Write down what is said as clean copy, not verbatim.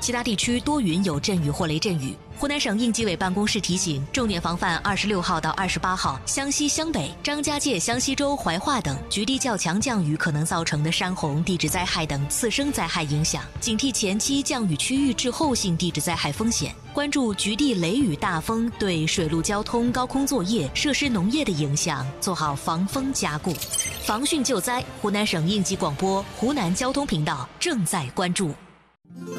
其他地区多云有阵雨或雷阵雨。湖南省应急委办公室提醒，重点防范26号到28号湘西、湘北、张家界、湘西州、怀化等局地较强降雨可能造成的山洪、地质灾害等次生灾害影响，警惕前期降雨区域滞后性地质灾害风险，关注局地雷雨大风对水陆交通、高空作业、设施农业的影响，做好防风加固。防汛救灾，湖南省应急广播、湖南交通频道正在关注。